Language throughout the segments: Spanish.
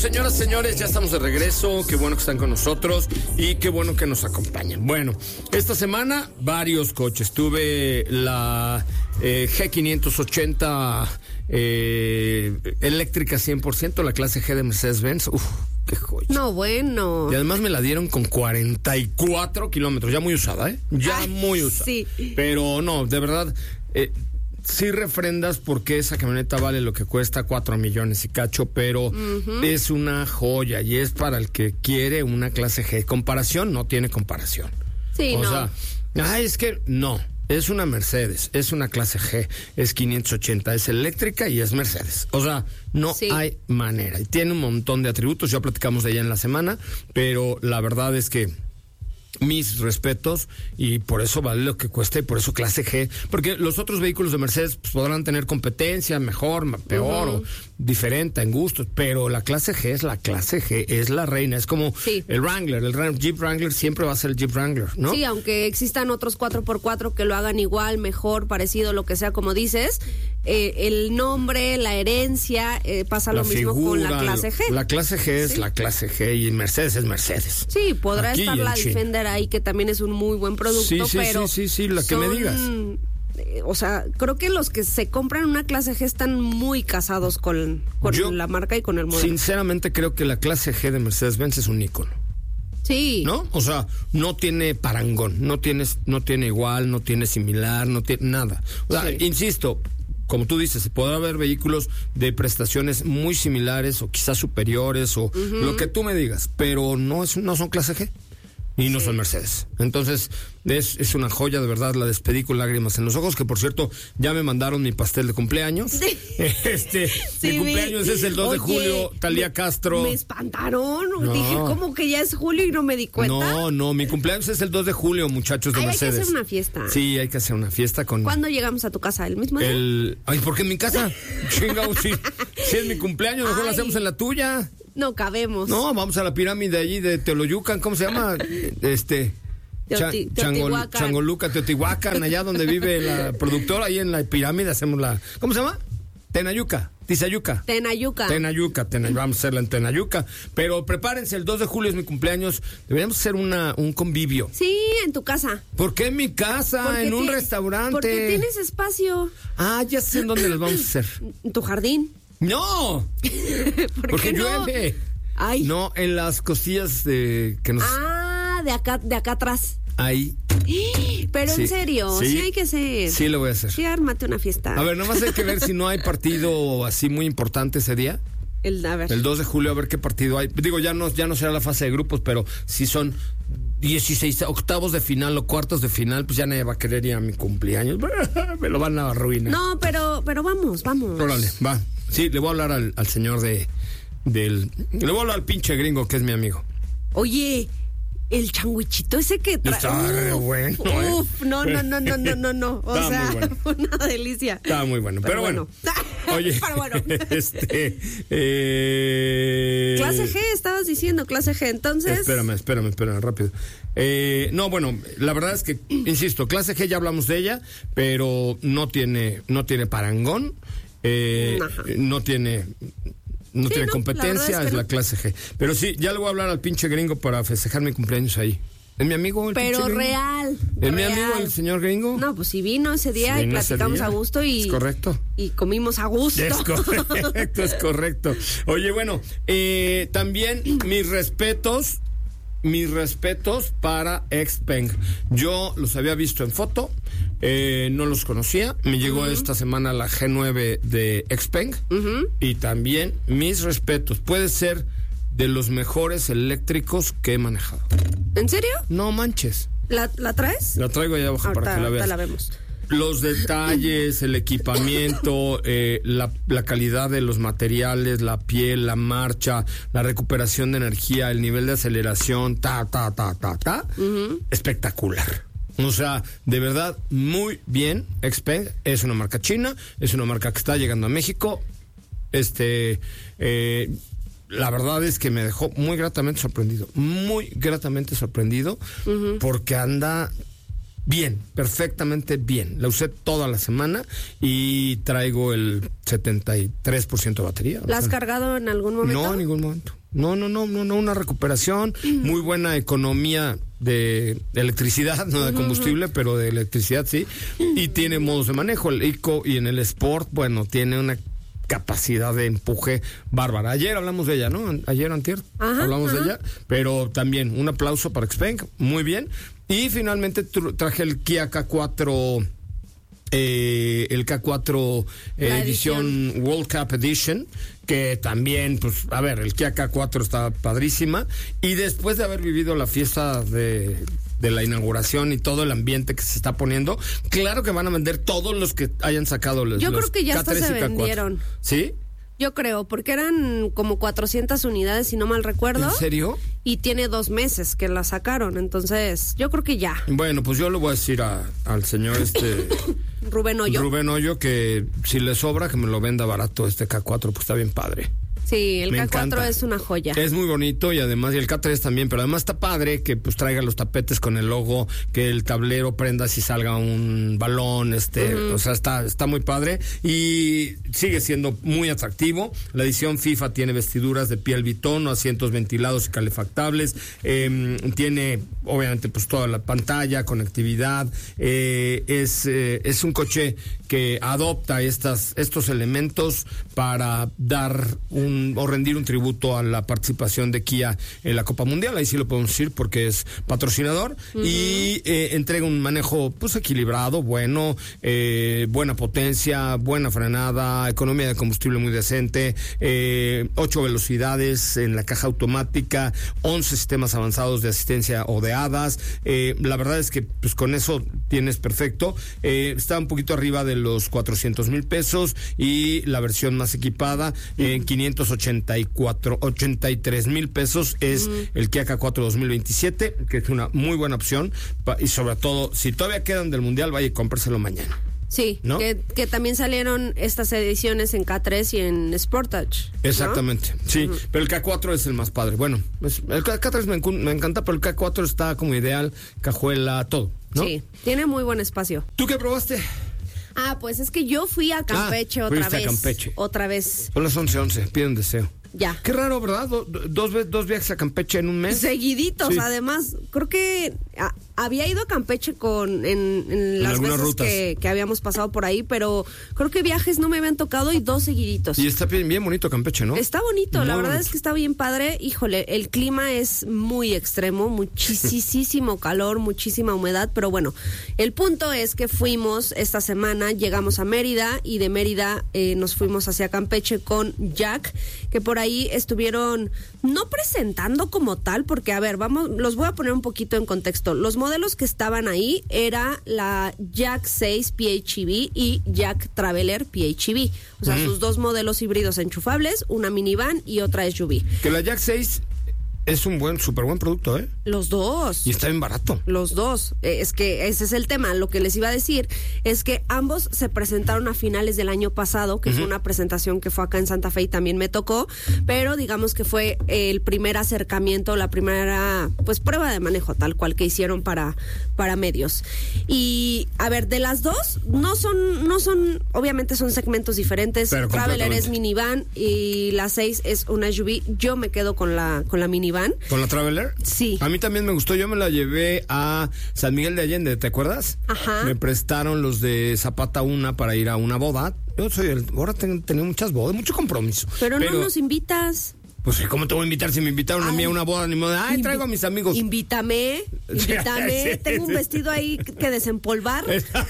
señoras, señores, ya estamos de regreso. Qué bueno que están con nosotros y qué bueno que nos acompañan. Bueno, esta semana varios coches. Tuve la G580 eléctrica 100%, la clase G de Mercedes-Benz. Uf, qué joya. No, bueno. Y además me la dieron con 44 kilómetros. Ya muy usada, ¿eh? Ya muy usada. Sí. Pero no, de verdad... sí refrendas porque esa camioneta vale lo que cuesta, 4 millones y cacho, pero es una joya y es para el que quiere una clase G. Comparación, no tiene comparación. Sí, o no. sea, es que no, es una Mercedes, es una clase G, es 580, es eléctrica y es Mercedes. O sea, no hay manera. Y tiene un montón de atributos, ya platicamos de ella en la semana, pero la verdad es que mis respetos, y por eso vale lo que cuesta y por eso clase G, porque los otros vehículos de Mercedes pues, podrán tener competencia, mejor, peor o diferente en gustos, pero la clase G es la clase G, es la reina, es como el Wrangler, Jeep Wrangler siempre va a ser el Jeep Wrangler, ¿no? Sí, aunque existan otros 4x4 que lo hagan igual, mejor, parecido, lo que sea, como dices, el nombre, la herencia, pasa lo mismo con la clase G. La clase G es la clase G y Mercedes es Mercedes. Sí, podrá Aquí estar la Defender ahí, que también es un muy buen producto, pero... Sí, la que me digas. O sea, creo que los que se compran una clase G están muy casados con la marca y con el modelo. Sinceramente creo que la clase G de Mercedes-Benz es un ícono. Sí. ¿No? O sea, no tiene parangón, no tiene igual, no tiene similar, no tiene nada. O sea, insisto, como tú dices, podrá haber vehículos de prestaciones muy similares o quizás superiores o lo que tú me digas, pero no son clase G. Y no son Mercedes. Entonces, es una joya, de verdad. La despedí con lágrimas en los ojos, que por cierto, ya me mandaron mi pastel de cumpleaños. Sí. Mi cumpleaños es el 2 de julio, Talía Castro. Me espantaron. No. Dije, ¿cómo que ya es julio y no me di cuenta? No, mi cumpleaños es el 2 de julio, muchachos de Mercedes. Hay que hacer una fiesta. Sí, hay que hacer una fiesta con... ¿Cuándo llegamos a tu casa? ¿El mismo día? Ay, ¿por qué en mi casa? Chingao, si es mi cumpleaños, mejor lo hacemos en la tuya. No cabemos. No, vamos a la pirámide allí de Teoloyucan, ¿cómo se llama? Changoluca, Teotihuacán, allá donde vive la productora, ahí en la pirámide hacemos ¿cómo se llama? Tizayuca. Tenayuca, vamos a hacerla en Tenayuca. Pero prepárense, el 2 de julio es mi cumpleaños. Deberíamos hacer un convivio. Sí, en tu casa. ¿Por qué en mi casa? En un restaurante. Porque tienes espacio. Ya sé en dónde los vamos a hacer. En tu jardín. ¡No! Porque llueve. Ay. No, en las costillas que nos... de acá atrás. Ahí. Pero en serio, sí hay que hacer. Sí, lo voy a hacer. Sí, ármate una fiesta. A ver, nomás hay que ver si no hay partido así muy importante ese día. El 2 de julio, a ver qué partido hay. Digo, ya no será la fase de grupos, pero si son 16 octavos de final o cuartos de final, pues ya nadie va a querer ir a mi cumpleaños. Me lo van a arruinar. No, pero vamos. Órale, va. Sí, le voy a hablar al señor le voy a hablar al pinche gringo que es mi amigo. Oye, el changuichito ese que trae. Está re bueno. No. O sea, muy bueno. Una delicia. Está muy bueno, pero bueno. Oye, pero bueno. Clase G, estabas diciendo, clase G, entonces. Espérame, rápido. No, bueno, la verdad es que, insisto, clase G ya hablamos de ella, pero no tiene parangón. No tiene competencia, es la clase G. Pero sí, ya le voy a hablar al pinche gringo para festejar mi cumpleaños ahí. ¿Es mi amigo el Pero pinche real. ¿Es mi amigo el señor gringo? No, pues sí vino ese día y platicamos a gusto y... Es correcto. Y comimos a gusto. Es correcto. Oye, bueno, también mis respetos para Xpeng. Yo los había visto en foto, no los conocía. Me llegó esta semana la G9 de Xpeng y también mis respetos. Puede ser de los mejores eléctricos que he manejado. ¿En serio? No manches. ¿La traes? La traigo allá abajo para que la veas. La vemos. Los detalles, el equipamiento, la calidad de los materiales, la piel, la marcha, la recuperación de energía, el nivel de aceleración, espectacular. O sea, de verdad, muy bien. Xpeng es una marca china, es una marca que está llegando a México. La verdad es que me dejó muy gratamente sorprendido, porque anda Bien, perfectamente bien. La usé toda la semana y traigo el 73% de batería. ¿La has cargado en algún momento? No, en ningún momento. No, una recuperación, muy buena economía de electricidad, no de combustible, pero de electricidad sí, y tiene modos de manejo. El Eco y en el Sport, bueno, tiene una capacidad de empuje bárbara. Ayer hablamos de ella, ¿no? Ayer o antier hablamos de ella, pero también un aplauso para Xpeng, muy bien. Y finalmente traje el Kia K4, el K4 edición World Cup Edition, que también, pues, a ver, el Kia K4 está padrísima. Y después de haber vivido la fiesta de la inauguración y todo el ambiente que se está poniendo, claro que van a vender todos los que hayan sacado los Yo creo que ya hasta se vendieron. ¿Sí? Yo creo, porque eran como 400 unidades, si no mal recuerdo. ¿En serio? Y tiene 2 meses que la sacaron, entonces yo creo que ya. Bueno, pues yo le voy a decir al señor Rubén Hoyo que si le sobra que me lo venda barato este K4, pues está bien padre. Sí, el K4 es una joya. Es muy bonito y además, y el K3 también, pero además está padre que pues traiga los tapetes con el logo, que el tablero prenda si salga un balón, o sea, está muy padre y sigue siendo muy atractivo. La edición FIFA tiene vestiduras de piel bitono, asientos ventilados y calefactables, tiene obviamente pues toda la pantalla, conectividad, es un coche que adopta estos elementos para dar o rendir un tributo a la participación de Kia en la Copa Mundial, ahí sí lo podemos decir porque es patrocinador, y entrega un manejo pues equilibrado, bueno, buena potencia, buena frenada, economía de combustible muy decente, 8 velocidades en la caja automática, 11 sistemas avanzados de asistencia o de hadas, la verdad es que pues con eso tienes perfecto, está un poquito arriba de los 400,000 pesos y la versión más equipada en 583,000 pesos es el Kia K4 2027, que es una muy buena opción y sobre todo si todavía quedan del Mundial, vaya y cómpraselo mañana. Sí, ¿no? que también salieron estas ediciones en K3 y en Sportage, ¿no? Exactamente, sí, pero el K4 es el más padre. Bueno, el K3 me encanta, pero el K4 está como ideal, cajuela, todo, ¿no? Sí, tiene muy buen espacio. ¿Tú qué probaste? Pues es que yo fui a Campeche otra vez. A Campeche. Otra vez. Son las 11:11, pide un deseo. Ya. Qué raro, ¿verdad? Dos viajes a Campeche en un mes. Seguiditos, sí. Además. Creo que había ido a Campeche en las veces que habíamos pasado por ahí, pero creo que viajes no me habían tocado y 2 seguiditos. Y está bien bonito Campeche, ¿no? Está bonito, muy la verdad bonito. Es que está bien padre. Híjole, el clima es muy extremo, muchísimo calor, muchísima humedad, pero bueno, el punto es que fuimos esta semana, llegamos a Mérida y de Mérida nos fuimos hacia Campeche con Jack, que por ahí estuvieron no presentando como tal, porque a ver, los voy a poner un poquito en contexto. Los modelos que estaban ahí era la Jack 6 PHEV y Jack Traveler PHEV, o sea, sus 2 modelos híbridos enchufables, una minivan y otra SUV. Que la Jack 6 es un súper buen producto, ¿eh? Los 2. Y está bien barato. Los 2. Es que ese es el tema. Lo que les iba a decir es que ambos se presentaron a finales del año pasado, que fue una presentación que fue acá en Santa Fe y también me tocó, pero digamos que fue el primer acercamiento, la primera, pues, prueba de manejo tal cual que hicieron para medios. Y, a ver, de las 2, no son, obviamente son segmentos diferentes. Pero Traveler es minivan y la 6 es una SUV. Yo me quedo con la minivan. ¿Con la Traveler? Sí. A mí también me gustó, yo me la llevé a San Miguel de Allende, ¿te acuerdas? Ajá. Me prestaron los de Zapata una para ir a una boda. Ahora tenía muchas bodas, mucho compromiso. Pero no nos invitas. Pues, ¿cómo te voy a invitar si me invitaron a mí a una boda? Ni modo, traigo a mis amigos. Invítame. Sí. Tengo un vestido ahí que desempolvar.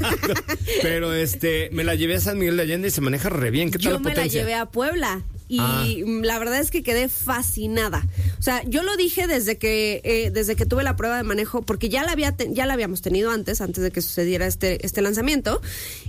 Pero me la llevé a San Miguel de Allende y se maneja re bien. ¿Qué tal la potencia? Yo me la llevé a Puebla. Y la verdad es que quedé fascinada. O sea, yo lo dije desde que tuve la prueba de manejo, porque ya la habíamos tenido antes de que sucediera este lanzamiento.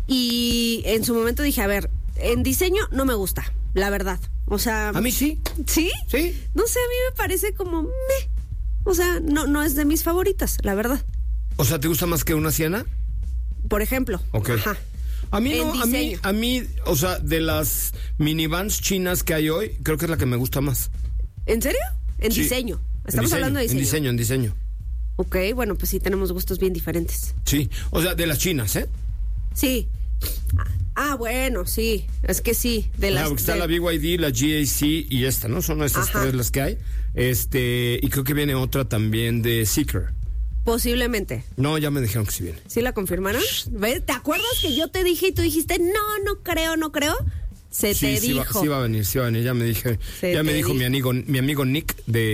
Y en su momento dije, a ver, en diseño no me gusta, la verdad. O sea, a mí sí. ¿Sí? Sí. No sé, a mí me parece como meh. O sea, no es de mis favoritas, la verdad. O sea, ¿te gusta más que una Siena? Por ejemplo. Ok. Ajá. A mí no, a mí, o sea, de las minivans chinas que hay hoy, creo que es la que me gusta más. ¿En serio? En diseño. Estamos hablando de diseño. En diseño. Ok, bueno, pues sí tenemos gustos bien diferentes. Sí, o sea, de las chinas, ¿eh? Sí. Bueno, sí, es que sí. Está la BYD, la GAC y esta, ¿no? Son estas tres las que hay. Y creo que viene otra también de Seeker. Posiblemente. No, ya me dijeron que sí viene. ¿Sí la confirmaron? ¿Ves? ¿Te acuerdas que yo te dije y tú dijiste, no creo? Te dijo. Sí va a venir. Ya me dijo mi amigo Nick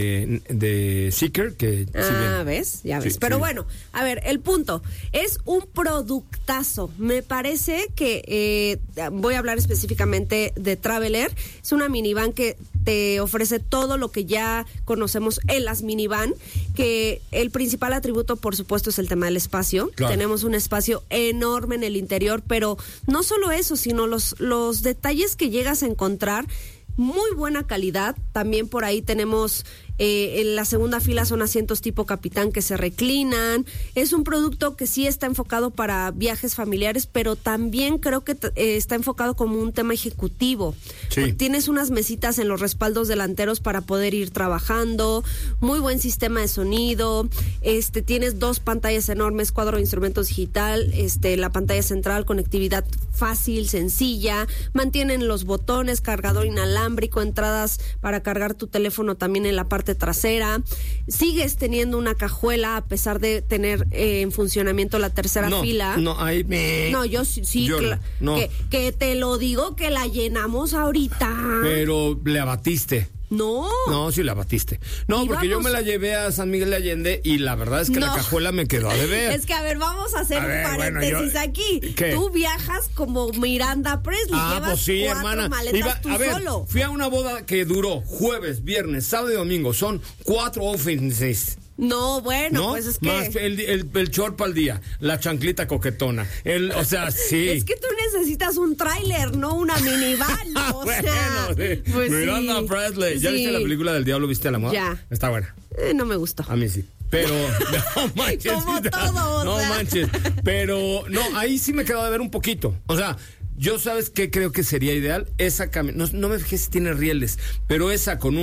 de Seeker que sí viene. ¿Ves? Ya ves. Pero bueno, a ver, el punto. Es un productazo. Me parece que voy a hablar específicamente de Traveler. Es una minivan que te ofrece todo lo que ya conocemos en las minivan, que el principal atributo, por supuesto, es el tema del espacio. Claro. Tenemos un espacio enorme en el interior, pero no solo eso, sino los detalles que llegas a encontrar. Muy buena calidad. También por ahí tenemos en la segunda fila son asientos tipo capitán que se reclinan. Es un producto que sí está enfocado para viajes familiares, pero también creo que está enfocado como un tema ejecutivo. Sí. Tienes unas mesitas en los respaldos delanteros para poder ir trabajando. Muy buen sistema de sonido. Tienes 2 pantallas enormes, cuadro de instrumentos digital, la pantalla central, conectividad fácil, sencilla. Mantienen los botones, cargador inalámbrico, entradas para cargar tu teléfono también en la parte trasera. Sigues teniendo una cajuela a pesar de tener en funcionamiento la tercera fila. No, yo sí. No. Que te lo digo que la llenamos ahorita. Pero le abatiste. No, sí la batiste. No, porque yo me la llevé a San Miguel de Allende y la verdad es que la cajuela me quedó a deber. Es que, vamos a hacer un paréntesis aquí. ¿Qué? Tú viajas como Miranda Presley. Llevas pues sí, 4 hermana. maletas tú solo. Fui a una boda que duró jueves, viernes, sábado y domingo. Son 4 outfits. No, bueno, ¿no? Pues es que... Más el short para el día, la chanclita coquetona, o sea, sí. Es que tú necesitas un tráiler, no una minivan, sí. Pues Miranda Presley. ¿Ya viste la película del Diablo viste al amor? Ya. Está buena. No me gustó. A mí sí. Pero, no manches. Como todo, no manches. Pero, no, ahí sí me quedó de ver un poquito. O sea, yo, ¿sabes qué creo que sería ideal? Esa no me fijé si tiene rieles, pero esa con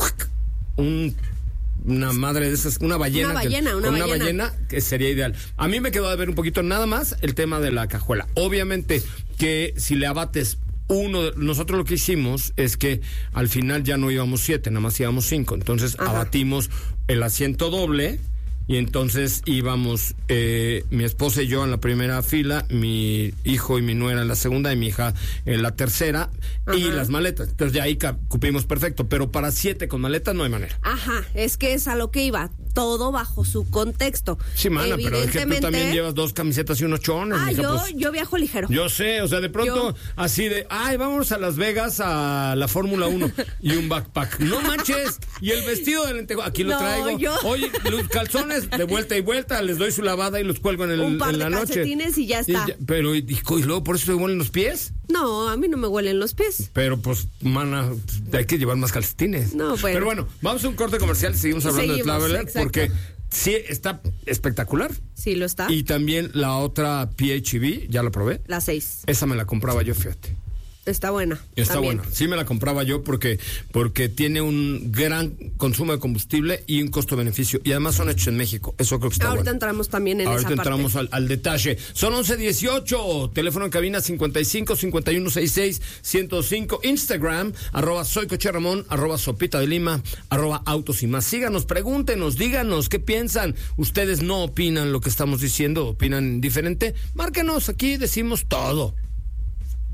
una madre de esas, una ballena. Una ballena que sería ideal. A mí me quedó de ver un poquito nada más el tema de la cajuela. Obviamente que si le abates nosotros lo que hicimos es que al final ya no íbamos 7, nada más íbamos 5. Entonces abatimos el asiento doble. Y entonces íbamos mi esposa y yo en la primera fila, mi hijo y mi nuera en la segunda y mi hija en la tercera. Y las maletas. Entonces ya ahí cupimos perfecto, pero para 7 con maletas no hay manera. Es que es a lo que iba, todo bajo su contexto. Sí, mana, pero es que tú también llevas 2 camisetas y unos chones. Yo viajo ligero. Yo sé, o sea, de pronto así de, vámonos a Las Vegas a la Fórmula 1 y un backpack. No manches, y el vestido de lentejuela, aquí lo traigo. Oye, los calzones de vuelta y vuelta, les doy su lavada y los cuelgo en la noche. Calcetines y ya está. Pero, y luego, ¿por eso te huelen los pies? No, a mí no me huelen los pies. Pero, pues, mana, hay que llevar más calcetines. No, bueno. Pero bueno, vamos a un corte comercial, seguimos hablando de Traveler, porque sí, está espectacular. Sí, lo está. Y también la otra PHEV, ya la probé. La 6. Esa me la compraba yo, fíjate. Está buena. Está buena. Sí me la compraba yo porque tiene un gran consumo de combustible y un costo-beneficio. Y además son hechos en México. Eso creo que está Ahorita bueno. entramos también en esa parte. Ahorita entramos al detalle. Son 11:18. Teléfono en cabina 55-5166-105. Instagram, @soycocherramón, @sopita de Lima, @autos y más. Síganos, pregúntenos, díganos qué piensan. Ustedes no opinan lo que estamos diciendo, opinan diferente. Márquenos, aquí decimos todo.